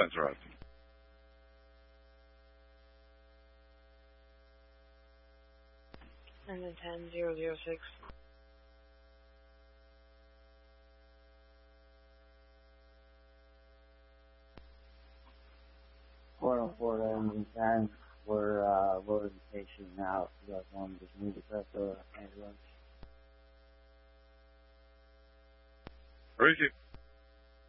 lines are active. And then 10006. Engine 10. We're loading the station now. If you guys want to just move it up the ambulance. Ricky.